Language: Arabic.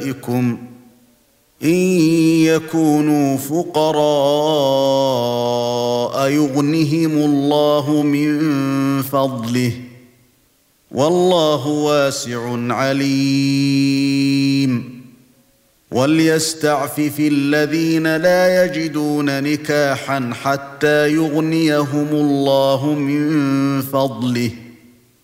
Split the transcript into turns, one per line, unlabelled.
إن يكونوا فقراء يغنهم الله من فضله والله واسع عليم وليستعفف الذين لا يجدون نكاحا حتى يغنيهم الله من فضله